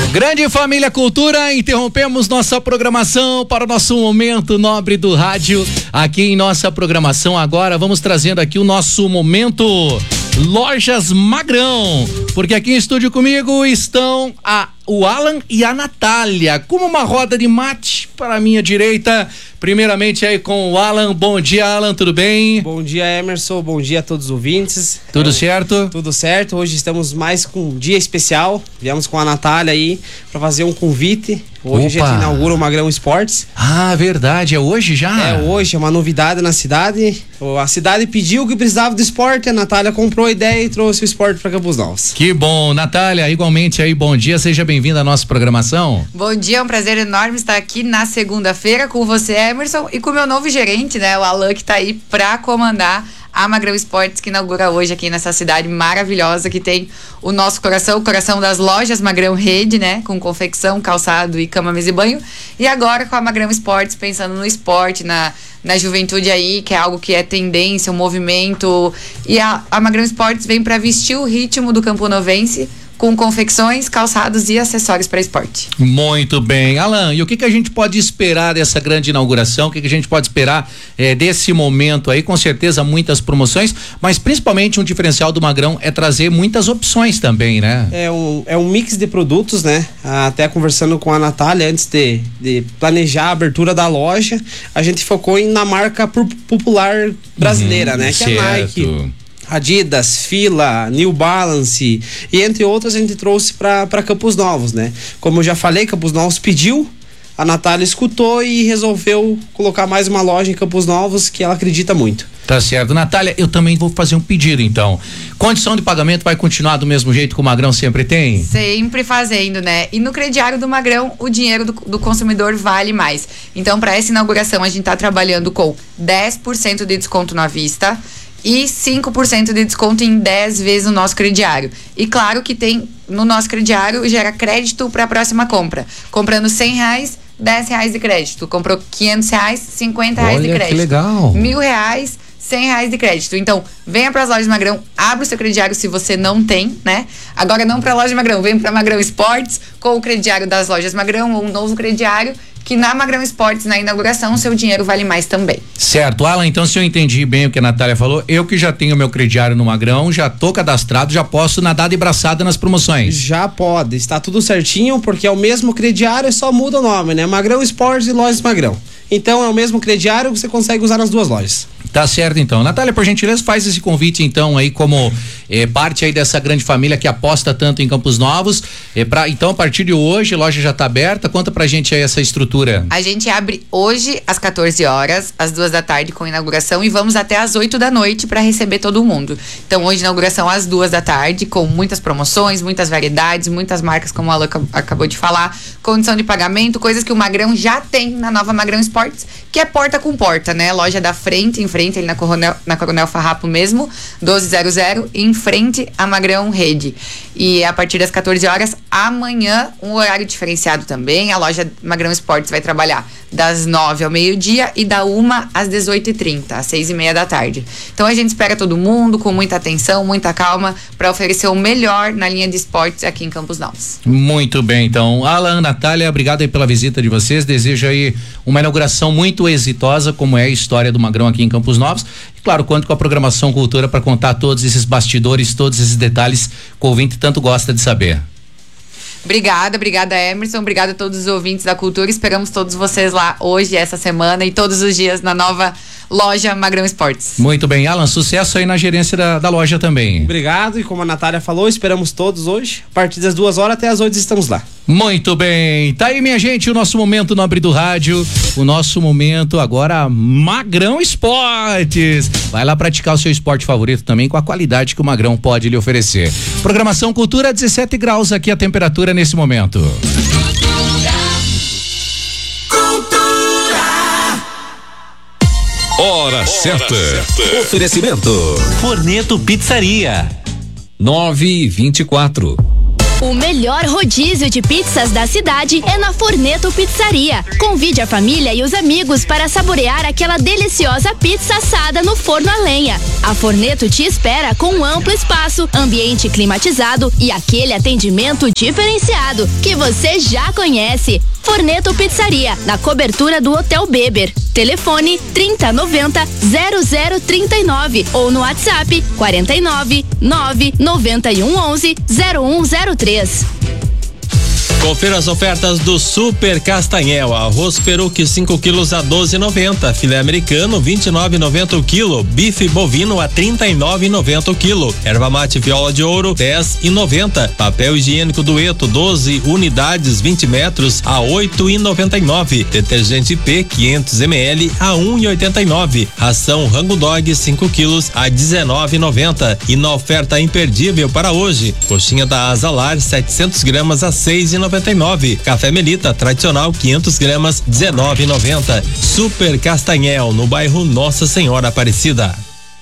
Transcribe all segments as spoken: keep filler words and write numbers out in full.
Grande família Cultura, interrompemos nossa programação para o nosso momento nobre do rádio. Aqui em nossa programação agora vamos trazendo aqui o nosso momento Lojas Magrão, porque aqui em estúdio comigo estão a, o Alan e a Natália, como uma roda de mate para a minha direita. Primeiramente aí com o Alan. Bom dia, Alan, tudo bem? Bom dia, Emerson, bom dia a todos os ouvintes. Tudo é, certo? Tudo certo, hoje estamos mais com um dia especial, viemos com a Natália aí para fazer um convite. Hoje Opa. a gente inaugura o Magrão Esportes. Ah, verdade, é hoje já? É hoje, é uma novidade na cidade. A cidade pediu que precisava do esporte, a Natália comprou a ideia e trouxe o esporte para Campos Novos. Que bom, Natália, igualmente aí, bom dia, seja bem-vinda à nossa programação. Bom dia, é um prazer enorme estar aqui na segunda-feira com você, Emerson, e com o meu novo gerente, né, o Alan, que tá aí para comandar a Magrão Esportes, que inaugura hoje aqui nessa cidade maravilhosa, que tem o nosso coração, o coração das lojas Magrão Rede, né? Com confecção, calçado e cama, mesa e banho. E agora com a Magrão Esportes, pensando no esporte, na, na juventude aí, que é algo que é tendência, um movimento. E a, a Magrão Esportes vem para vestir o ritmo do camponovense, com confecções, calçados e acessórios para esporte. Muito bem. Alan, e o que que a gente pode esperar dessa grande inauguração? O que que a gente pode esperar eh, desse momento aí? Com certeza muitas promoções, mas principalmente um diferencial do Magrão é trazer muitas opções também, né? É um, é um mix de produtos, né? Até conversando com a Natália antes de, de planejar a abertura da loja, a gente focou em, na marca popular brasileira, uhum, né? Que é a Nike, Adidas, Fila, New Balance e entre outras a gente trouxe para Campos Novos, né? Como eu já falei, Campos Novos pediu, a Natália escutou e resolveu colocar mais uma loja em Campos Novos que ela acredita muito. Tá certo. Natália, eu também vou fazer um pedido então. Condição de pagamento vai continuar do mesmo jeito que o Magrão sempre tem? Sempre fazendo, né? E no crediário do Magrão, o dinheiro do, do consumidor vale mais. Então, para essa inauguração, a gente tá trabalhando com dez por cento de desconto na vista e cinco por cento de desconto em dez vezes o nosso crediário. E claro que tem no nosso crediário, gera crédito para a próxima compra. Comprando cem reais, dez reais de crédito. Comprou quinhentos reais, cinquenta reais Olha, de crédito. Que legal. Mil reais, cem reais de crédito. Então, venha para as lojas Magrão, abra o seu crediário se você não tem, né? Agora não para a loja Magrão, vem para Magrão Esportes com o crediário das lojas Magrão, ou um novo crediário, que na Magrão Esportes, na inauguração, seu dinheiro vale mais também. Certo, Alan, então se eu entendi bem o que a Natália falou, eu que já tenho meu crediário no Magrão, já tô cadastrado, já posso nadar de braçada nas promoções. Já pode, está tudo certinho, porque é o mesmo crediário, só muda o nome, né? Magrão Esportes e Lojas Magrão. Então é o mesmo crediário que você consegue usar nas duas lojas. Tá certo então. Natália, por gentileza, faz esse convite então aí como eh, parte aí dessa grande família que aposta tanto em Campos Novos. Eh, pra, então, a partir de hoje, a loja já tá aberta. Conta pra gente aí essa estrutura. A gente abre hoje às quatorze horas, às duas da tarde com inauguração e vamos até às oito da noite para receber todo mundo. Então, hoje inauguração às duas da tarde com muitas promoções, muitas variedades, muitas marcas, como a Alan acabou de falar, condição de pagamento, coisas que o Magrão já tem na nova Magrão Esportes, que é porta com porta, né? Loja da frente, em frente, ali na Coronel, na Coronel Farrapo mesmo, doze zero zero, em frente à Magrão Rede. E a partir das quatorze horas, amanhã, um horário diferenciado também. A loja Magrão Esportes vai trabalhar das nove ao meio-dia e da uma às dezoito e trinta, às seis e meia da tarde. Então a gente espera todo mundo com muita atenção, muita calma, para oferecer o melhor na linha de esportes aqui em Campos Novos. Muito bem, então. Alan, Natália, obrigado aí pela visita de vocês. Desejo aí uma inauguração muito exitosa, como é a história do Magrão aqui em Campos Novos. E claro, conto com a programação Cultura para contar todos esses bastidores, todos esses detalhes que o ouvinte tanto gosta de saber. Obrigada, obrigada Emerson, obrigada a todos os ouvintes da Cultura, esperamos todos vocês lá hoje, essa semana e todos os dias na nova loja Magrão Esportes. Muito bem, Alan, sucesso aí na gerência da, da loja também. Obrigado, e como a Natália falou, esperamos todos hoje, a partir das duas horas até as oito estamos lá. Muito bem, tá aí minha gente, o nosso momento nobre do rádio, o nosso momento agora Magrão Esportes. Vai lá praticar o seu esporte favorito também com a qualidade que o Magrão pode lhe oferecer. Programação Cultura, dezessete graus aqui a temperatura nesse momento. Hora certa. Oferecimento Forneto Pizzaria. nove e vinte e quatro. O melhor rodízio de pizzas da cidade é na Forneto Pizzaria. Convide a família e os amigos para saborear aquela deliciosa pizza assada no forno a lenha. A Forneto te espera com um amplo espaço, ambiente climatizado e aquele atendimento diferenciado que você já conhece. Forneto Pizzaria, na cobertura do Hotel Beber. Telefone trinta noventa zero zero trinta e nove ou no WhatsApp quarenta e nove nove noventa e um onze zero um zero três. Confira as ofertas do Super Castanhel. Arroz peruque cinco quilos a doze e noventa, filé americano vinte e nove e noventa o quilo, bife bovino a trinta e nove e noventa o quilo, erva mate viola de ouro dez e noventa, papel higiênico Dueto doze unidades vinte metros a oito e noventa e nove, detergente P quinhentos mililitros a um e oitenta e nove, ração Rango Dog cinco quilos a dezenove e noventa. E na oferta imperdível para hoje, coxinha da Azalar setecentos gramas a seis e noventa e nove, café Melita tradicional quinhentos gramas dezenove e noventa. Super Castanhel, no bairro Nossa Senhora Aparecida.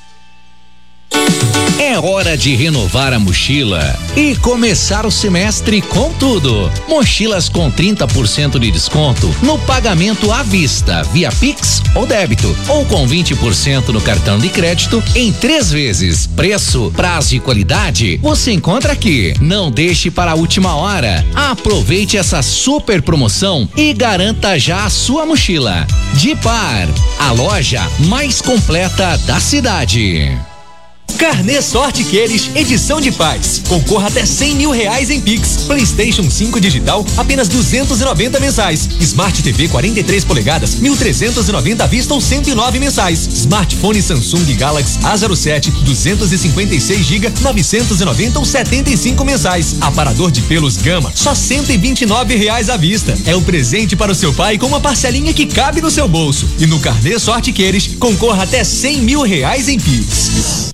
É hora de renovar a mochila e começar o semestre com tudo. Mochilas com trinta por cento de desconto no pagamento à vista, via Pix ou débito, ou com vinte por cento no cartão de crédito em três vezes. Preço, prazo e qualidade você encontra aqui. Não deixe para a última hora. Aproveite essa super promoção e garanta já a sua mochila. Dipar, a loja mais completa da cidade. Carnê Sorte Queres, edição de paz. Concorra até cem mil reais em Pix. PlayStation cinco digital, apenas duzentos e noventa mensais. Smart T V quarenta e três polegadas, mil trezentos e noventa à vista ou cento e nove mensais. Smartphone Samsung Galaxy A zero sete, duzentos e cinquenta e seis gigas, novecentos e noventa ou setenta e cinco mensais. Aparador de pelos Gama, só cento e vinte e nove reais à vista. É um presente para o seu pai com uma parcelinha que cabe no seu bolso. E no Carnê Sorte Queres, concorra até cem mil reais em Pix.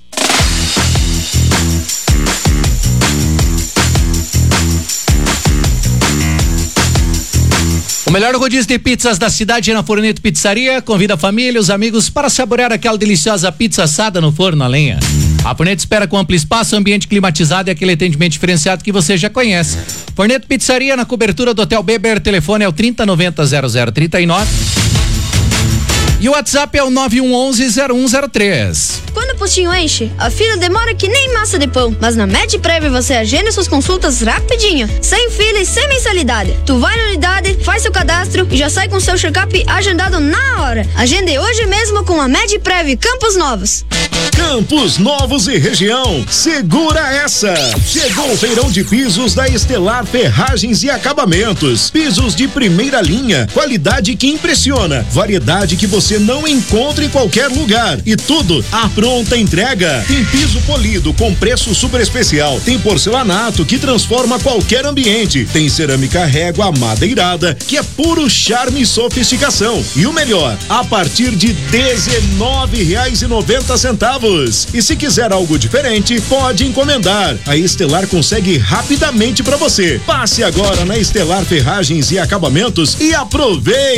O melhor rodízio de pizzas da cidade é na Forneto Pizzaria. Convida a família e os amigos para saborear aquela deliciosa pizza assada no forno a lenha. A Forneto espera com amplo espaço, ambiente climatizado e aquele atendimento diferenciado que você já conhece. Forneto Pizzaria, na cobertura do Hotel Beber. Telefone é o trinta noventa zero zero trinta e nove. E o WhatsApp é o nove um um um zero um zero três. Quando o postinho enche, a fila demora que nem massa de pão. Mas na MedPrev você agenda suas consultas rapidinho, sem fila e sem mensalidade. Tu vai na unidade, faz seu cadastro e já sai com seu check-up agendado na hora. Agende hoje mesmo com a MedPrev Campos Novos. Campos Novos e região, segura essa! Chegou o feirão de pisos da Estelar Ferragens e Acabamentos. Pisos de primeira linha, qualidade que impressiona, variedade que você não encontra em qualquer lugar e tudo à pronta entrega. Tem piso polido com preço super especial, tem porcelanato que transforma qualquer ambiente, tem cerâmica régua madeirada que é puro charme e sofisticação. E o melhor, a partir de dezenove reais e noventa centavos. E se quiser algo diferente, pode encomendar. A Estelar consegue rapidamente para você. Passe agora na Estelar Ferragens e Acabamentos e aproveite!